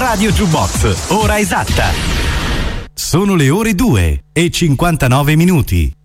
Radio Jukebox, ora esatta. Sono le ore 2:59.